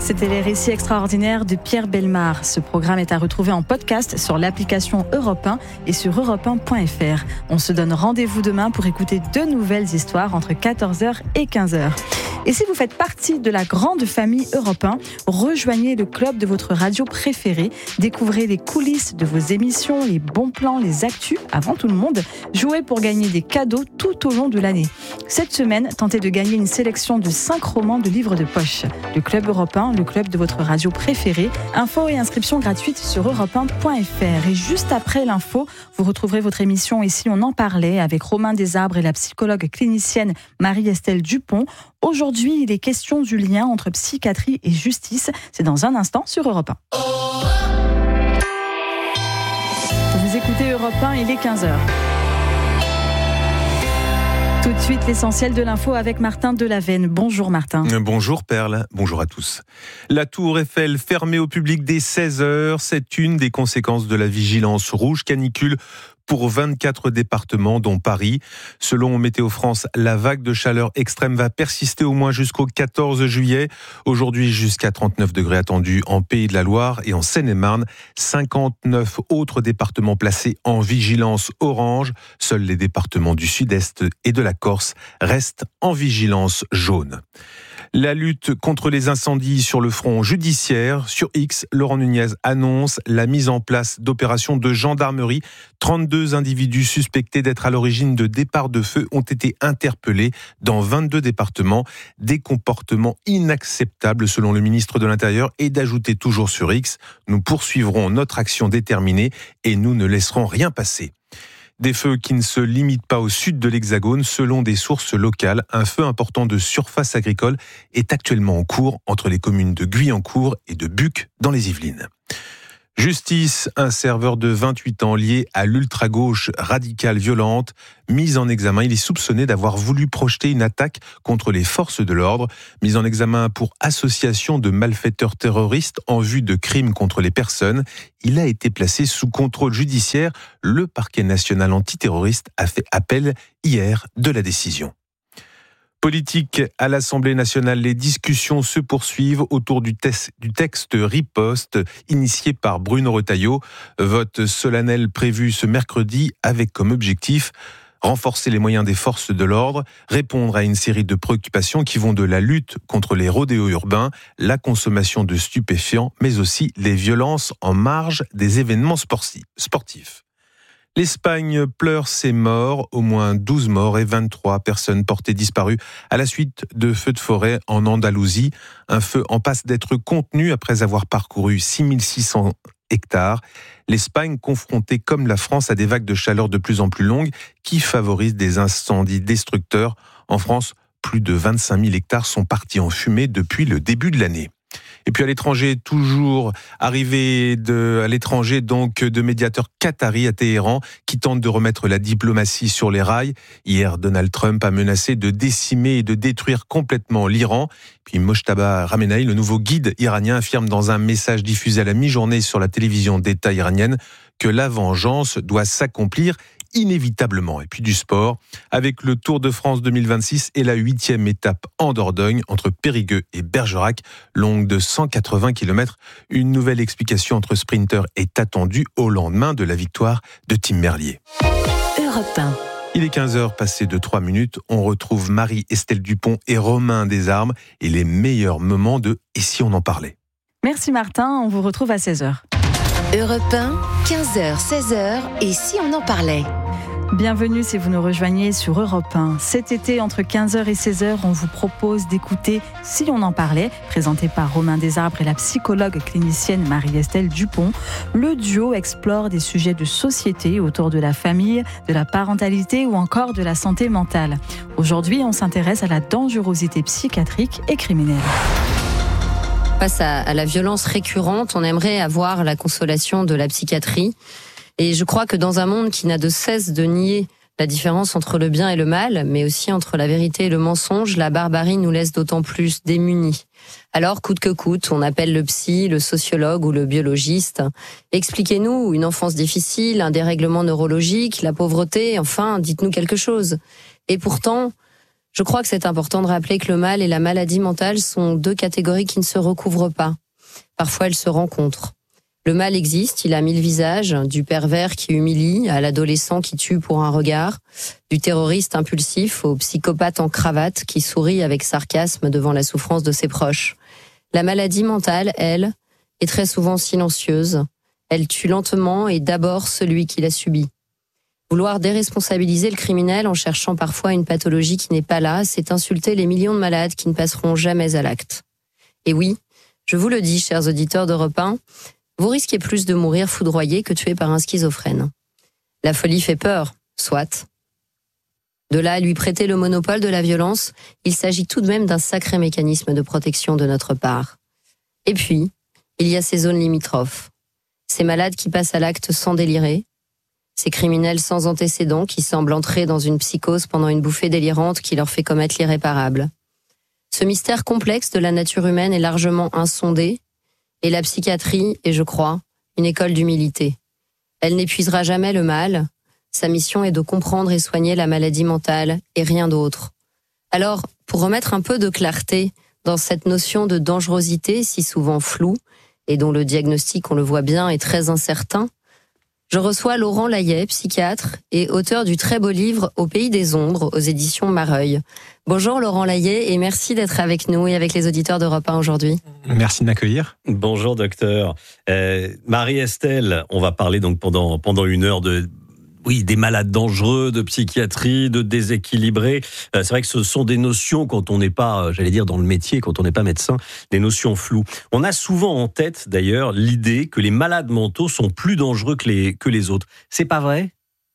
C'était les récits extraordinaires de Pierre Bellemare. Ce programme est à retrouver en podcast sur l'application Europe 1 et sur europe1.fr. On se donne rendez-vous demain pour écouter de nouvelles histoires entre 14h et 15h. Et si vous faites partie de la grande famille Europe 1, rejoignez le club de votre radio préférée. Découvrez les coulisses de vos émissions, les bons plans, les actus avant tout le monde. Jouez pour gagner des cadeaux tout au long de l'année. Cette semaine, tentez de gagner une sélection de 5 romans de livres de poche. Le club Europe 1, le club de votre radio préférée. Infos et inscriptions gratuites sur europe1.fr. Et juste après l'info, vous retrouverez votre émission Et si on en parlait avec Romain Desarbres et la psychologue clinicienne Marie-Estelle Dupont. Aujourd'hui, il est question du lien entre psychiatrie et justice. C'est dans un instant sur Europe 1. Vous écoutez Europe 1, il est 15h. Tout de suite, l'essentiel de l'info avec Martin Delavenne. Bonjour Martin. Bonjour Perle, bonjour à tous. La tour Eiffel fermée au public dès 16h, c'est une des conséquences de la vigilance rouge canicule pour 24 départements, dont Paris. Selon Météo France, la vague de chaleur extrême va persister au moins jusqu'au 14 juillet. Aujourd'hui, jusqu'à 39 degrés attendus en Pays de la Loire et en Seine-et-Marne. 59 autres départements placés en vigilance orange. Seuls les départements du Sud-Est et de la Corse restent en vigilance jaune. La lutte contre les incendies sur le front judiciaire. Sur X, Laurent Nunez annonce la mise en place d'opérations de gendarmerie. 32 individus suspectés d'être à l'origine de départs de feu ont été interpellés dans 22 départements. Des comportements inacceptables selon le ministre de l'Intérieur, et d'ajouter toujours sur X, nous poursuivrons notre action déterminée et nous ne laisserons rien passer. Des feux qui ne se limitent pas au sud de l'Hexagone. Selon des sources locales, un feu important de surface agricole est actuellement en cours entre les communes de Guyancourt et de Buc dans les Yvelines. Justice, un serveur de 28 ans lié à l'ultra-gauche radicale violente, mis en examen. Il est soupçonné d'avoir voulu projeter une attaque contre les forces de l'ordre. Mis en examen pour association de malfaiteurs terroristes en vue de crimes contre les personnes. Il a été placé sous contrôle judiciaire. Le parquet national antiterroriste a fait appel hier de la décision. Politique à l'Assemblée nationale, les discussions se poursuivent autour du texte riposte initié par Bruno Retailleau. Vote solennel prévu ce mercredi avec comme objectif renforcer les moyens des forces de l'ordre, répondre à une série de préoccupations qui vont de la lutte contre les rodéos urbains, la consommation de stupéfiants, mais aussi les violences en marge des événements sportifs. L'Espagne pleure ses morts, au moins 12 morts et 23 personnes portées disparues à la suite de feux de forêt en Andalousie. Un feu en passe d'être contenu après avoir parcouru 6600 hectares. L'Espagne confrontée comme la France à des vagues de chaleur de plus en plus longues qui favorisent des incendies destructeurs. En France, plus de 25 000 hectares sont partis en fumée depuis le début de l'année. Et puis à l'étranger, toujours arrivé à l'étranger donc de médiateurs qataris à Téhéran qui tentent de remettre la diplomatie sur les rails. Hier, Donald Trump a menacé de décimer et de détruire complètement l'Iran. Puis Mojtaba Khamenei, le nouveau guide iranien, affirme dans un message diffusé à la mi-journée sur la télévision d'État iranienne que la vengeance doit s'accomplir inévitablement. Et puis du sport, avec le Tour de France 2026 et la 8e étape en Dordogne, entre Périgueux et Bergerac, longue de 180 km. Une nouvelle explication entre sprinteurs est attendue au lendemain de la victoire de Tim Merlier. Europe 1. Il est 15h passé de 3 minutes. On retrouve Marie-Estelle Dupont et Romain Desarbres et les meilleurs moments de Et si on en parlait. Merci Martin, on vous retrouve à 16h. Europe 1, 15h, 16h, et si on en parlait ? Bienvenue si vous nous rejoignez sur Europe 1. Cet été, entre 15h et 16h, on vous propose d'écouter Si on en parlait, présenté par Romain Desarbres et la psychologue clinicienne Marie-Estelle Dupont. Le duo explore des sujets de société autour de la famille, de la parentalité ou encore de la santé mentale. Aujourd'hui, on s'intéresse à la dangerosité psychiatrique et criminelle. Face à la violence récurrente, on aimerait avoir la consolation de la psychiatrie. Et je crois que dans un monde qui n'a de cesse de nier la différence entre le bien et le mal, mais aussi entre la vérité et le mensonge, la barbarie nous laisse d'autant plus démunis. Alors, coûte que coûte, on appelle le psy, le sociologue ou le biologiste. Expliquez-nous une enfance difficile, un dérèglement neurologique, la pauvreté, enfin, dites-nous quelque chose. Et pourtant, Je crois que c'est important de rappeler que le mal et la maladie mentale sont deux catégories qui ne se recouvrent pas. Parfois, elles se rencontrent. Le mal existe, il a 1000 visages, du pervers qui humilie à l'adolescent qui tue pour un regard, du terroriste impulsif au psychopathe en cravate qui sourit avec sarcasme devant la souffrance de ses proches. La maladie mentale, elle, est très souvent silencieuse. Elle tue lentement et d'abord celui qui l'a subie. Vouloir déresponsabiliser le criminel en cherchant parfois une pathologie qui n'est pas là, c'est insulter les millions de malades qui ne passeront jamais à l'acte. Et oui, je vous le dis, chers auditeurs d'Europe 1, vous risquez plus de mourir foudroyé que tué par un schizophrène. La folie fait peur, soit. De là à lui prêter le monopole de la violence, il s'agit tout de même d'un sacré mécanisme de protection de notre part. Et puis, il y a ces zones limitrophes. Ces malades qui passent à l'acte sans délirer, ces criminels sans antécédents qui semblent entrer dans une psychose pendant une bouffée délirante qui leur fait commettre l'irréparable. Ce mystère complexe de la nature humaine est largement insondé, et la psychiatrie est, je crois, une école d'humilité. Elle n'épuisera jamais le mal. Sa mission est de comprendre et soigner la maladie mentale et rien d'autre. Alors, pour remettre un peu de clarté dans cette notion de dangerosité si souvent floue, et dont le diagnostic, on le voit bien, est très incertain, je reçois Laurent Layet, psychiatre et auteur du très beau livre Au pays des ombres aux éditions Mareuil. Bonjour Laurent Layet et merci d'être avec nous et avec les auditeurs d'Europe 1 aujourd'hui. Merci de m'accueillir. Bonjour docteur. Marie-Estelle, on va parler donc pendant une heure des malades dangereux, de psychiatrie, de déséquilibrés. C'est vrai que ce sont des notions, quand on n'est pas, dans le métier, quand on n'est pas médecin, des notions floues. On a souvent en tête, d'ailleurs, l'idée que les malades mentaux sont plus dangereux que les autres. C'est pas vrai ?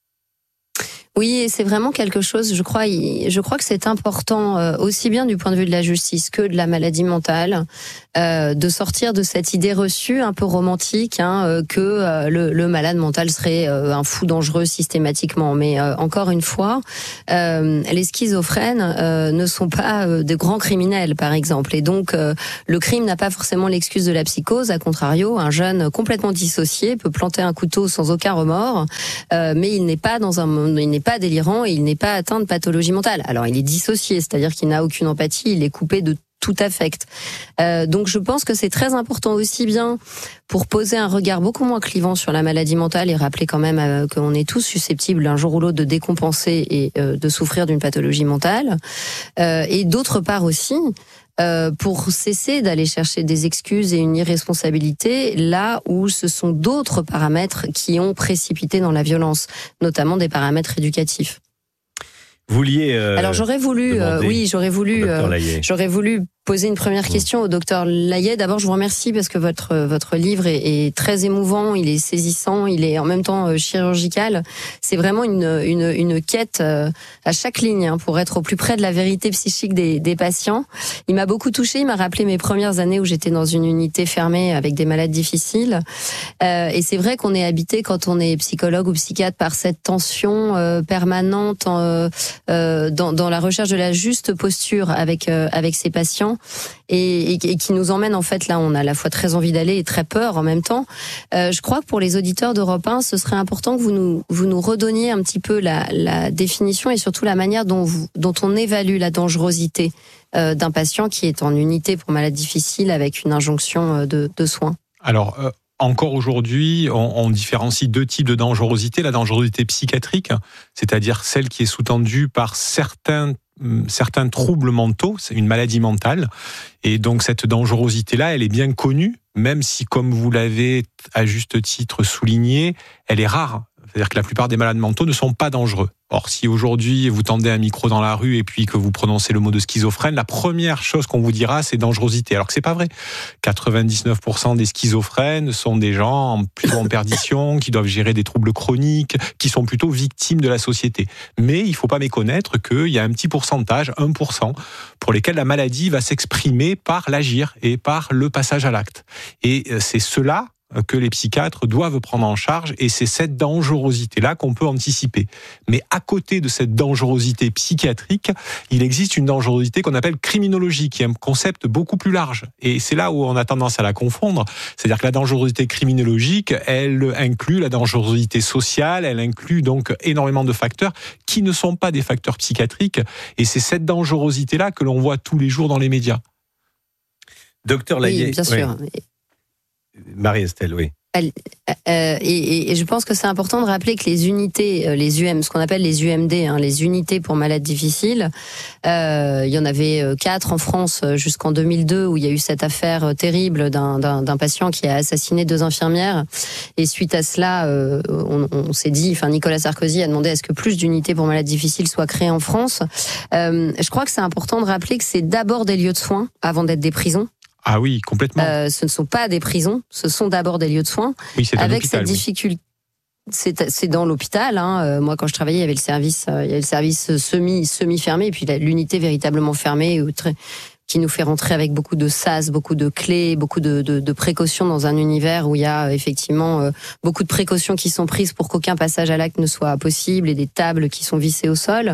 Oui, et c'est vraiment quelque chose, je crois que c'est important, aussi bien du point de vue de la justice que de la maladie mentale, de sortir de cette idée reçue un peu romantique que le malade mental serait un fou dangereux systématiquement. Mais encore une fois, les schizophrènes ne sont pas de grands criminels, par exemple. Et donc, le crime n'a pas forcément l'excuse de la psychose. À contrario, un jeune complètement dissocié peut planter un couteau sans aucun remords, mais il n'est pas pas délirant et il n'est pas atteint de pathologie mentale. Alors il est dissocié, c'est-à-dire qu'il n'a aucune empathie, il est coupé de tout affect. Donc je pense que c'est très important aussi bien pour poser un regard beaucoup moins clivant sur la maladie mentale et rappeler quand même qu'on est tous susceptibles un jour ou l'autre de décompenser et de souffrir d'une pathologie mentale. Et d'autre part aussi, pour cesser d'aller chercher des excuses et une irresponsabilité là où ce sont d'autres paramètres qui ont précipité dans la violence, notamment des paramètres éducatifs. Vous vouliez Alors j'aurais voulu poser une première question au docteur Layet. D'abord, je vous remercie parce que votre livre est très émouvant, il est saisissant, il est en même temps chirurgical. C'est vraiment une quête à chaque ligne pour être au plus près de la vérité psychique des patients. Il m'a beaucoup touchée, il m'a rappelé mes premières années où j'étais dans une unité fermée avec des malades difficiles. Et c'est vrai qu'on est habité quand on est psychologue ou psychiatre par cette tension permanente dans la recherche de la juste posture avec ces patients. Et qui nous emmène en fait là, on a à la fois très envie d'aller et très peur en même temps. Je crois que pour les auditeurs d'Europe 1, ce serait important que vous nous redonniez un petit peu la définition et surtout la manière dont on évalue la dangerosité d'un patient qui est en unité pour malade difficile avec une injonction de soins. Alors, encore aujourd'hui, on différencie deux types de dangerosité. La dangerosité psychiatrique, c'est-à-dire celle qui est sous-tendue par certains troubles mentaux, c'est une maladie mentale. Et donc cette dangerosité-là, elle est bien connue, même si, comme vous l'avez à juste titre souligné, elle est rare. C'est-à-dire que la plupart des malades mentaux ne sont pas dangereux. Or, si aujourd'hui vous tendez un micro dans la rue et puis que vous prononcez le mot de schizophrène, la première chose qu'on vous dira, c'est dangerosité. Alors que c'est pas vrai. 99% des schizophrènes sont des gens plutôt en perdition, qui doivent gérer des troubles chroniques, qui sont plutôt victimes de la société. Mais il faut pas méconnaître qu'il y a un petit pourcentage, 1%, pour lesquels la maladie va s'exprimer par l'agir et par le passage à l'acte. Et c'est ceux-là que les psychiatres doivent prendre en charge, et c'est cette dangerosité-là qu'on peut anticiper. Mais à côté de cette dangerosité psychiatrique, il existe une dangerosité qu'on appelle criminologique, qui est un concept beaucoup plus large. Et c'est là où on a tendance à la confondre. C'est-à-dire que la dangerosité criminologique, elle inclut la dangerosité sociale, elle inclut donc énormément de facteurs qui ne sont pas des facteurs psychiatriques. Et c'est cette dangerosité-là que l'on voit tous les jours dans les médias. Docteur Layet. Oui, bien sûr. Oui. Marie-Estelle, oui. Et je pense que c'est important de rappeler que les unités, les UM, ce qu'on appelle les UMD, les unités pour malades difficiles, il y en avait 4 en France jusqu'en 2002 où il y a eu cette affaire terrible d'un patient qui a assassiné 2 infirmières. Et suite à cela, on s'est dit, Nicolas Sarkozy a demandé à ce que plus d'unités pour malades difficiles soient créées en France. Je crois que c'est important de rappeler que c'est d'abord des lieux de soins avant d'être des prisons. Ah oui, complètement. Ce ne sont pas des prisons, ce sont d'abord des lieux de soins. Oui, c'est avec cette difficulté. C'est dans l'hôpital. Moi, quand je travaillais, il y avait le service semi-fermé, et puis l'unité véritablement fermée, qui nous fait rentrer avec beaucoup de sas, beaucoup de clés, beaucoup de précautions dans un univers où il y a effectivement beaucoup de précautions qui sont prises pour qu'aucun passage à l'acte ne soit possible, et des tables qui sont vissées au sol.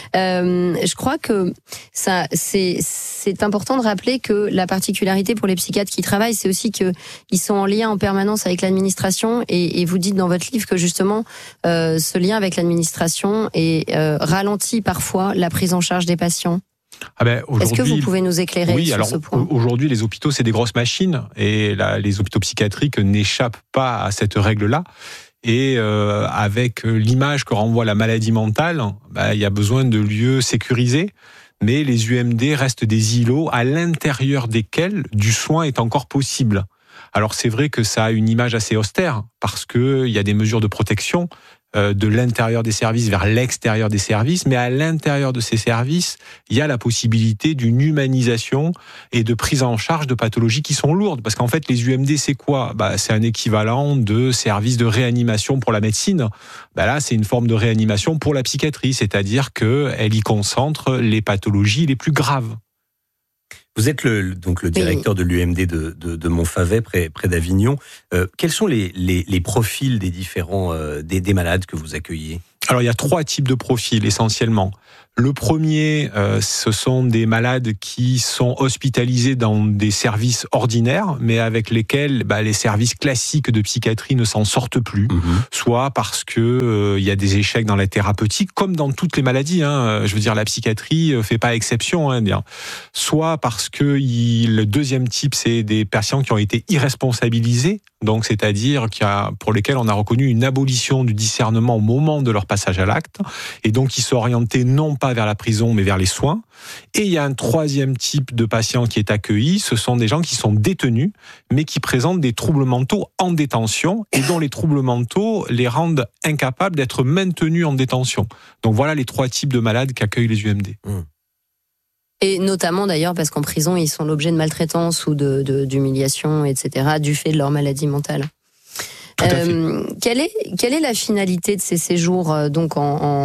Je crois que ça, c'est important de rappeler que la particularité pour les psychiatres qui travaillent, c'est aussi qu'ils sont en lien en permanence avec l'administration, et vous dites dans votre livre que justement ce lien avec l'administration ralentit parfois la prise en charge des patients. Est-ce que vous pouvez nous éclairer sur ce point ? Aujourd'hui, les hôpitaux, c'est des grosses machines, et les hôpitaux psychiatriques n'échappent pas à cette règle-là. Et avec l'image que renvoie la maladie mentale, il y a besoin de lieux sécurisés. Mais les UMD restent des îlots à l'intérieur desquels du soin est encore possible. Alors c'est vrai que ça a une image assez austère, parce qu'il y a des mesures de protection de l'intérieur des services vers l'extérieur des services, mais à l'intérieur de ces services, il y a la possibilité d'une humanisation et de prise en charge de pathologies qui sont lourdes. Parce qu'en fait, les UMD, c'est quoi ? C'est un équivalent de services de réanimation pour la médecine. Là, c'est une forme de réanimation pour la psychiatrie, c'est-à-dire qu'elle y concentre les pathologies les plus graves. Vous êtes le directeur de l'UMD de Montfavet, près d'Avignon. Quels sont les profils des différents des malades que vous accueillez ? Alors, il y a 3 types de profils essentiellement. Le premier, ce sont des malades qui sont hospitalisés dans des services ordinaires, mais avec lesquels les services classiques de psychiatrie ne s'en sortent plus. Soit parce que y a des échecs dans la thérapeutique, comme dans toutes les maladies. Je veux dire, la psychiatrie fait pas exception. Soit parce que le deuxième type, c'est des patients qui ont été irresponsabilisés, donc c'est-à-dire pour lesquels on a reconnu une abolition du discernement au moment de leur passage à l'acte, et donc qui sont orientés non pas vers la prison, mais vers les soins. Et il y a un troisième type de patient qui est accueilli, ce sont des gens qui sont détenus, mais qui présentent des troubles mentaux en détention, et dont les troubles mentaux les rendent incapables d'être maintenus en détention. Donc voilà les 3 types de malades qu'accueillent les UMD. Et notamment d'ailleurs parce qu'en prison, ils sont l'objet de maltraitance ou d'humiliation, etc., du fait de leur maladie mentale. Quelle est la finalité de ces séjours donc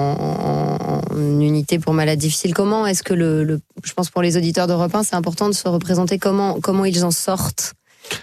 en unité pour malades difficiles ? Comment est-ce que je pense pour les auditeurs d'Europe 1, c'est important de se représenter comment ils en sortent,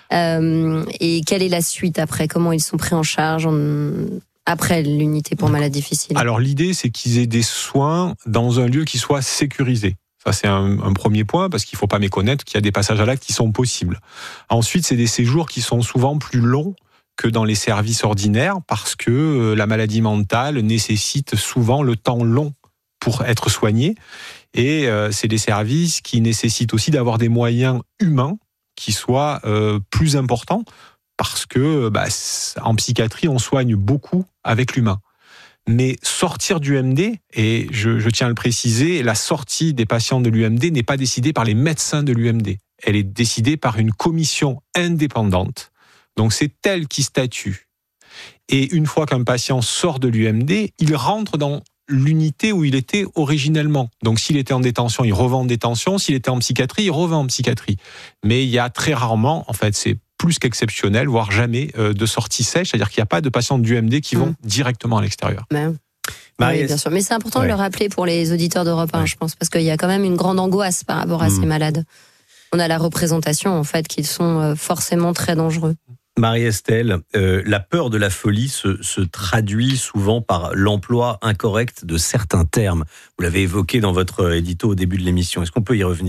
et quelle est la suite après ? Comment ils sont pris en charge après l'unité pour malades difficiles ? Alors l'idée, c'est qu'ils aient des soins dans un lieu qui soit sécurisé. Ça, c'est un premier point, parce qu'il ne faut pas méconnaître qu'il y a des passages à l'acte qui sont possibles. Ensuite, c'est des séjours qui sont souvent plus longs que dans les services ordinaires, parce que la maladie mentale nécessite souvent le temps long pour être soignée. Et c'est des services qui nécessitent aussi d'avoir des moyens humains qui soient plus importants, parce que en psychiatrie, on soigne beaucoup avec l'humain. Mais sortir du UMD, et je tiens à le préciser, la sortie des patients de l'UMD n'est pas décidée par les médecins de l'UMD. Elle est décidée par une commission indépendante. Donc c'est elle qui statue. Et une fois qu'un patient sort de l'UMD, il rentre dans l'unité où il était originellement. Donc s'il était en détention, il revient en détention. S'il était en psychiatrie, il revient en psychiatrie. Mais il y a très rarement, en fait, c'est plus qu'exceptionnel, voire jamais, de sortie sèche. C'est-à-dire qu'il n'y a pas de patients du UMD qui vont directement à l'extérieur. Oui, bien sûr. Mais c'est important de le rappeler pour les auditeurs d'Europe 1, je pense, parce qu'il y a quand même une grande angoisse par rapport à ces malades. On a la représentation, en fait, qu'ils sont forcément très dangereux. Marie-Estelle, la peur de la folie se traduit souvent par l'emploi incorrect de certains termes. Vous l'avez évoqué dans votre édito au début de l'émission. Est-ce qu'on peut y revenir ?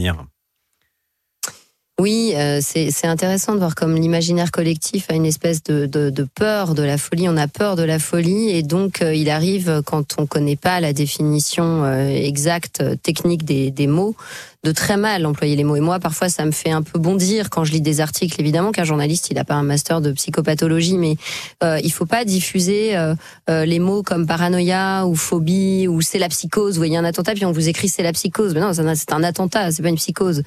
Oui, c'est intéressant de voir comme l'imaginaire collectif a une espèce de peur de la folie. On a peur de la folie et donc il arrive, quand on ne connaît pas la définition exacte, technique des mots, de très mal employer les mots. Et moi, parfois, ça me fait un peu bondir quand je lis des articles, évidemment, qu'un journaliste, il n'a pas un master de psychopathologie, mais il faut pas diffuser les mots comme paranoïa ou phobie ou c'est la psychose. Vous voyez un attentat, puis on vous écrit c'est la psychose. Mais non, c'est un attentat, c'est pas une psychose.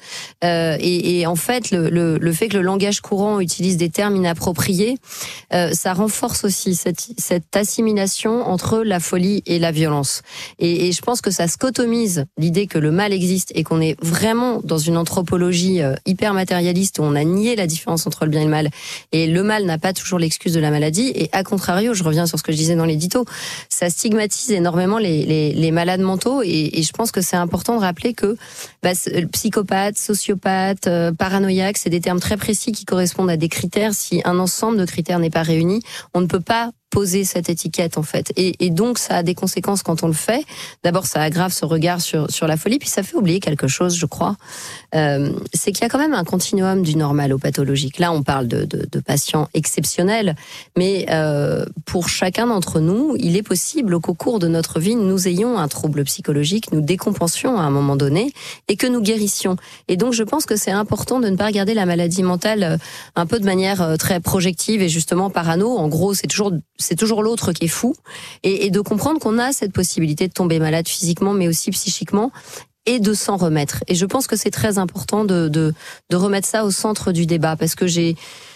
Et en fait, le fait que le langage courant utilise des termes inappropriés, ça renforce aussi cette assimilation entre la folie et la violence. Et je pense que ça scotomise l'idée que le mal existe et qu'on est vraiment dans une anthropologie hyper matérialiste où on a nié la différence entre le bien et le mal. Et le mal n'a pas toujours l'excuse de la maladie. Et à contrario, je reviens sur ce que je disais dans l'édito, ça stigmatise énormément les malades mentaux. Et je pense que c'est important de rappeler que psychopathe, sociopathe, paranoïaque, c'est des termes très précis qui correspondent à des critères. Si un ensemble de critères n'est pas réuni, on ne peut pas poser cette étiquette en fait. Et donc ça a des conséquences quand on le fait. D'abord ça aggrave ce regard sur la folie, puis ça fait oublier quelque chose, je crois. C'est qu'il y a quand même un continuum du normal au pathologique. Là on parle de patients exceptionnels, mais pour chacun d'entre nous, il est possible qu'au cours de notre vie, nous ayons un trouble psychologique, nous décompensions à un moment donné et que nous guérissions. Et donc je pense que c'est important de ne pas regarder la maladie mentale un peu de manière très projective et justement parano. En gros, c'est toujours l'autre qui est fou, et de comprendre qu'on a cette possibilité de tomber malade physiquement, mais aussi psychiquement, et de s'en remettre. Et je pense que c'est très important de remettre ça au centre du débat, parce que j'ai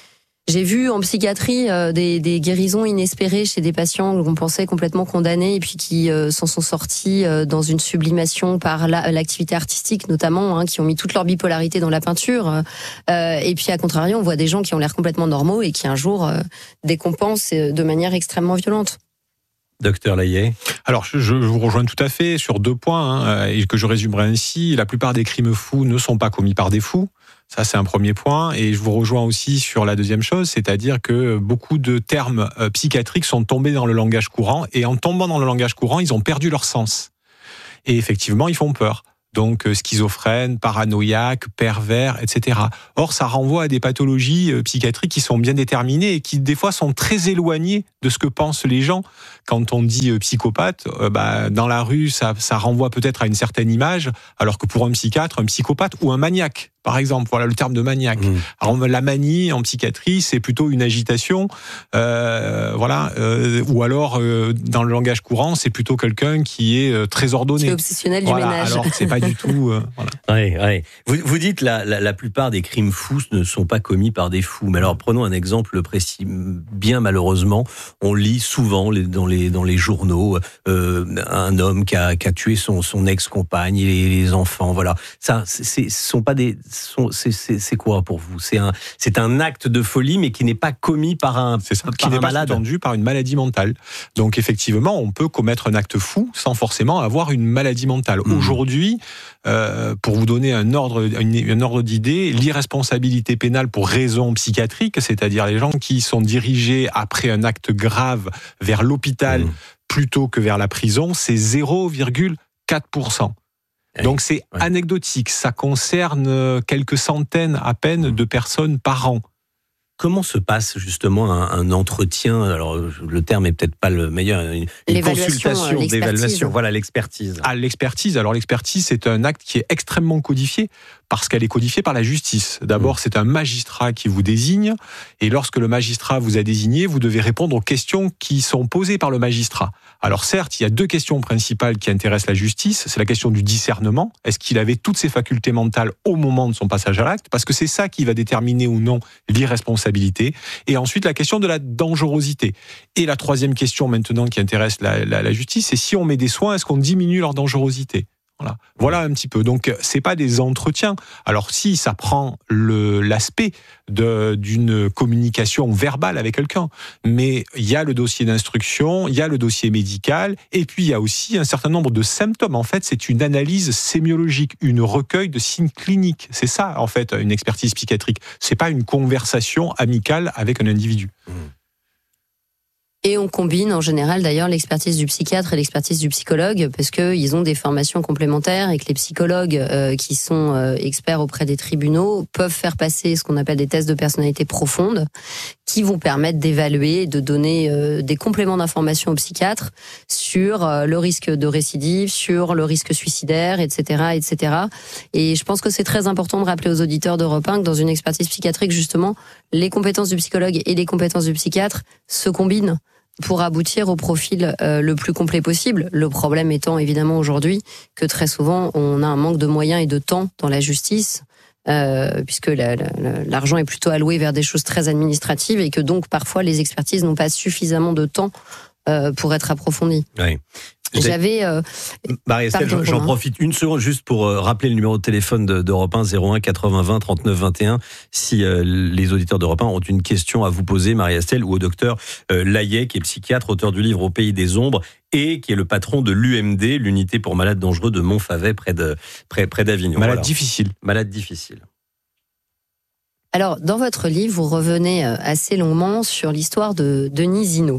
vu en psychiatrie des guérisons inespérées chez des patients qu'on pensait complètement condamnés et puis qui s'en sont sortis dans une sublimation par l'activité artistique notamment, qui ont mis toute leur bipolarité dans la peinture. Et puis à contrario, on voit des gens qui ont l'air complètement normaux et qui un jour décompensent de manière extrêmement violente. Docteur Layet. Alors, je vous rejoins tout à fait sur 2 points, et que je résumerai ainsi. La plupart des crimes fous ne sont pas commis par des fous. Ça, c'est un premier point. Et je vous rejoins aussi sur la deuxième chose, c'est-à-dire que beaucoup de termes psychiatriques sont tombés dans le langage courant. Et en tombant dans le langage courant, ils ont perdu leur sens. Et effectivement, ils font peur. Donc schizophrène, paranoïaque, pervers, etc. Or, ça renvoie à des pathologies psychiatriques qui sont bien déterminées et qui, des fois, sont très éloignées de ce que pensent les gens. Quand on dit psychopathe, dans la rue, ça renvoie peut-être à une certaine image, alors que pour un psychiatre, un psychopathe ou un maniaque, par exemple, voilà le terme de maniaque. Alors, la manie en psychiatrie, c'est plutôt une agitation, ou alors dans le langage courant, c'est plutôt quelqu'un qui est très ordonné. C'est obsessionnel du ménage. Alors c'est pas du tout. Ouais. Vous dites la plupart des crimes fous ne sont pas commis par des fous. Mais alors prenons un exemple précis. Bien malheureusement, on lit souvent dans les journaux un homme qui a tué son ex-compagne et les enfants. Voilà. Ça, sont pas des. C'est quoi pour vous ? C'est un acte de folie, mais qui n'est pas commis par un qui n'est pas sous-tendu par une maladie mentale. Donc effectivement, on peut commettre un acte fou sans forcément avoir une maladie mentale. Aujourd'hui, pour vous donner un ordre d'idée, l'irresponsabilité pénale pour raison psychiatrique, c'est-à-dire les gens qui sont dirigés après un acte grave vers l'hôpital plutôt que vers la prison, c'est 0,4%. Donc c'est anecdotique, ça concerne quelques centaines à peine de personnes par an. Comment se passe justement un entretien ? Alors le terme est peut-être pas le meilleur, une consultation d'évaluation. Voilà, l'expertise. L'expertise. Alors l'expertise, c'est un acte qui est extrêmement codifié parce qu'elle est codifiée par la justice. D'abord, c'est un magistrat qui vous désigne, et lorsque le magistrat vous a désigné, vous devez répondre aux questions qui sont posées par le magistrat. Alors certes, il y a 2 questions principales qui intéressent la justice. C'est la question du discernement. Est-ce qu'il avait toutes ses facultés mentales au moment de son passage à l'acte ? Parce que c'est ça qui va déterminer ou non l'irresponsabilité. Et ensuite, la question de la dangerosité. Et la 3e question maintenant qui intéresse la justice, c'est si on met des soins, est-ce qu'on diminue leur dangerosité ? Voilà un petit peu. Donc, c'est pas des entretiens. Alors, si ça prend l'aspect d'une communication verbale avec quelqu'un, mais il y a le dossier d'instruction, il y a le dossier médical, et puis il y a aussi un certain nombre de symptômes. En fait, c'est une analyse sémiologique, une recueil de signes cliniques. C'est ça, en fait, une expertise psychiatrique. C'est pas une conversation amicale avec un individu. Et on combine en général d'ailleurs l'expertise du psychiatre et l'expertise du psychologue parce qu'ils ont des formations complémentaires et que les psychologues qui sont experts auprès des tribunaux peuvent faire passer ce qu'on appelle des tests de personnalité profonde qui vont permettre d'évaluer et de donner des compléments d'information aux psychiatres sur le risque de récidive, sur le risque suicidaire, etc., etc. Et je pense que c'est très important de rappeler aux auditeurs d'Europe 1 que dans une expertise psychiatrique, justement, les compétences du psychologue et les compétences du psychiatre se combinent pour aboutir au profil le plus complet possible. Le problème étant évidemment aujourd'hui que très souvent on a un manque de moyens et de temps dans la justice, puisque l'argent est plutôt alloué vers des choses très administratives et que donc parfois les expertises n'ont pas suffisamment de temps pour être approfondies. Oui. Marie-Estelle, j'en profite une seconde juste pour rappeler le numéro de téléphone d'Europe 1, 01 80 20 39 21. Si les auditeurs d'Europe 1 ont une question à vous poser, Marie-Estelle, ou au docteur Layet, qui est psychiatre, auteur du livre Au pays des ombres, et qui est le patron de l'UMD, l'unité pour malades dangereux de Montfavet, près d'Avignon. Malade difficile. Malade difficile. Alors, dans votre livre, vous revenez assez longuement sur l'histoire de Denis Zinot.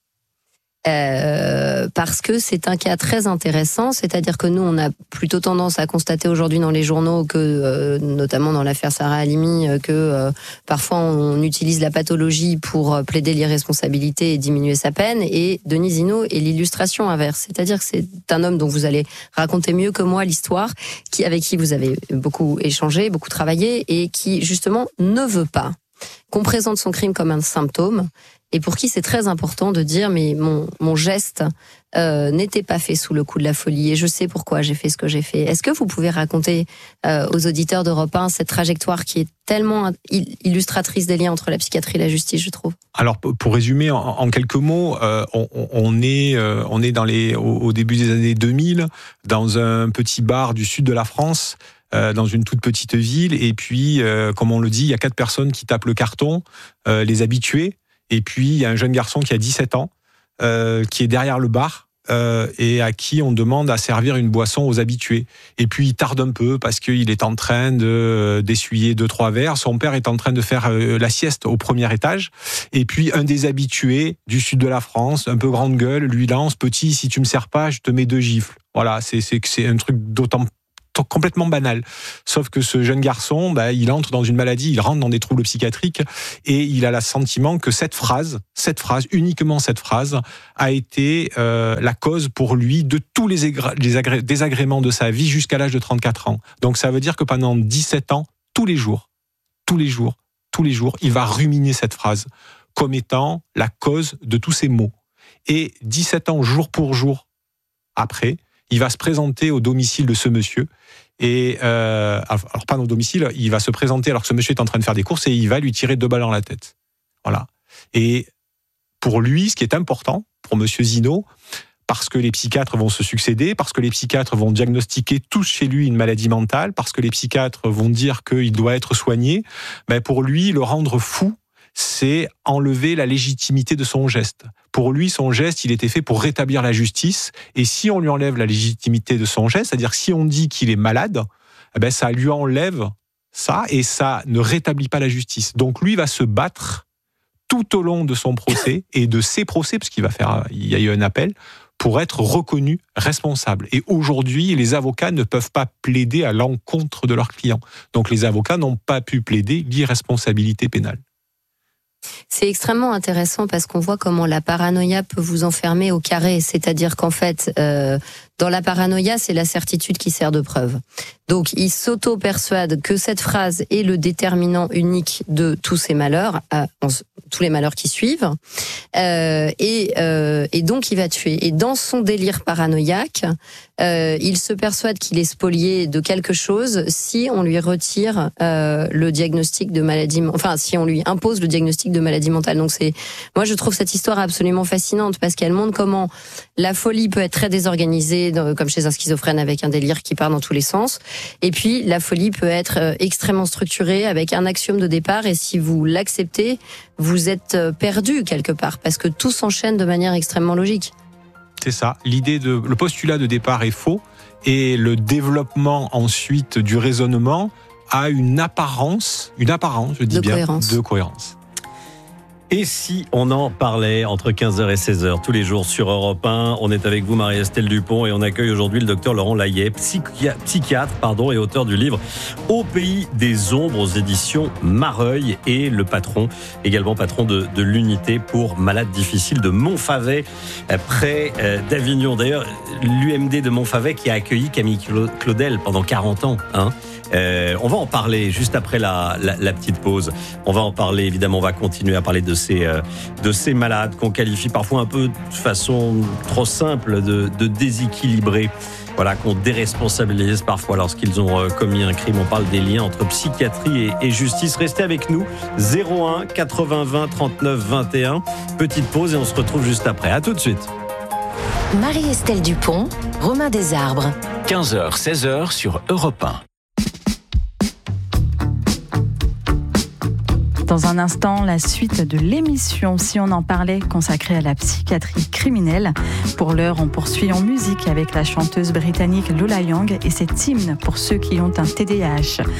Parce que c'est un cas très intéressant, c'est-à-dire que nous on a plutôt tendance à constater aujourd'hui dans les journaux que, notamment dans l'affaire Sarah Halimi, que parfois on utilise la pathologie pour plaider l'irresponsabilité et diminuer sa peine, et Denis Zinot est l'illustration inverse, c'est-à-dire que c'est un homme dont vous allez raconter mieux que moi l'histoire, avec qui vous avez beaucoup échangé, beaucoup travaillé, et qui justement ne veut pas qu'on présente son crime comme un symptôme, et pour qui c'est très important de dire mais mon geste n'était pas fait sous le coup de la folie et je sais pourquoi j'ai fait ce que j'ai fait. Est-ce que vous pouvez raconter aux auditeurs d'Europe 1 cette trajectoire qui est tellement illustratrice des liens entre la psychiatrie et la justice, je trouve? Alors pour résumer en quelques mots, on est au début des années 2000 dans un petit bar du sud de la France, dans une toute petite ville, et puis comme on le dit, il y a 4 personnes qui tapent le carton, les habitués. Et puis, il y a un jeune garçon qui a 17 ans, qui est derrière le bar, et à qui on demande à servir une boisson aux habitués. Et puis, il tarde un peu parce qu'il est en train d'essuyer 2-3 verres. Son père est en train de faire la sieste au premier étage. Et puis, un des habitués du sud de la France, un peu grande gueule, lui lance « Petit, si tu me sers pas, je te mets 2 gifles ». Voilà, c'est un truc d'autant complètement banal. Sauf que ce jeune garçon, il entre dans une maladie, il rentre dans des troubles psychiatriques et il a le sentiment que cette phrase, uniquement cette phrase, a été la cause pour lui de tous les désagréments de sa vie jusqu'à l'âge de 34 ans. Donc ça veut dire que pendant 17 ans, tous les jours, il va ruminer cette phrase comme étant la cause de tous ses maux. Et 17 ans, jour pour jour, après, il va se présenter au domicile de ce monsieur. Et alors pas au domicile, il va se présenter alors que ce monsieur est en train de faire des courses et il va lui tirer 2 balles dans la tête. Voilà. Et pour lui, ce qui est important, pour monsieur Zinot, parce que les psychiatres vont se succéder, parce que les psychiatres vont diagnostiquer tous chez lui une maladie mentale, parce que les psychiatres vont dire qu'il doit être soigné, pour lui, le rendre fou, c'est enlever la légitimité de son geste. Pour lui, son geste, il était fait pour rétablir la justice. Et si on lui enlève la légitimité de son geste, c'est-à-dire si on dit qu'il est malade, ça lui enlève ça et ça ne rétablit pas la justice. Donc lui va se battre tout au long de son procès et de ses procès, parce qu'il y a eu un appel, pour être reconnu responsable. Et aujourd'hui, les avocats ne peuvent pas plaider à l'encontre de leurs clients. Donc les avocats n'ont pas pu plaider l'irresponsabilité pénale. C'est extrêmement intéressant parce qu'on voit comment la paranoïa peut vous enfermer au carré. C'est-à-dire qu'en fait, dans la paranoïa, c'est la certitude qui sert de preuve. Donc, il s'auto-persuade que cette phrase est le déterminant unique de tous ces malheurs, tous les malheurs qui suivent, et donc il va tuer. Et dans son délire paranoïaque, il se persuade qu'il est spolié de quelque chose si on lui retire le diagnostic de maladie, si on lui impose le diagnostic de maladie mentale. Donc moi je trouve cette histoire absolument fascinante parce qu'elle montre comment la folie peut être très désorganisée, décalée, comme chez un schizophrène avec un délire qui part dans tous les sens. Et puis, la folie peut être extrêmement structurée avec un axiome de départ, et si vous l'acceptez, vous êtes perdu quelque part, parce que tout s'enchaîne de manière extrêmement logique. C'est ça. Le postulat de départ est faux, et le développement ensuite du raisonnement a une apparence, je dis bien, de cohérence. Et si on en parlait entre 15h et 16h tous les jours sur Europe 1, on est avec vous Marie-Estelle Dupont et on accueille aujourd'hui le docteur Laurent Layet, psychiatre et auteur du livre Au pays des ombres aux éditions Mareuil, et également patron de l'unité pour malades difficiles de Montfavet, près d'Avignon. D'ailleurs, l'UMD de Montfavet qui a accueilli Camille Claudel pendant 40 ans, on va en parler juste après la petite pause. On va en parler, évidemment, on va continuer à parler de ces malades qu'on qualifie parfois un peu de façon trop simple de déséquilibrés. Voilà, qu'on déresponsabilise parfois lorsqu'ils ont commis un crime. On parle des liens entre psychiatrie et justice. Restez avec nous, 01 80 20 39 21. Petite pause et on se retrouve juste après. À tout de suite. Marie-Estelle Dupont, Romain Desarbres. 15h, 16h sur Europe 1. Dans un instant, la suite de l'émission Si on en parlait, consacrée à la psychiatrie criminelle. Pour l'heure, on poursuit en musique avec la chanteuse britannique Lola Young et cet hymne pour ceux qui ont un TDAH.